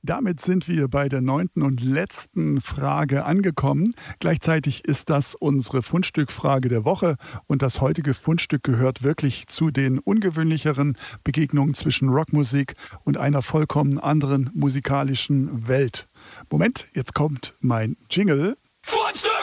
Damit sind wir bei der 9. und letzten Frage angekommen. Gleichzeitig ist das unsere Fundstückfrage der Woche und das heutige Fundstück gehört wirklich zu den ungewöhnlicheren Begegnungen zwischen Rockmusik und einer vollkommen anderen musikalischen Welt. Moment, jetzt kommt mein Jingle.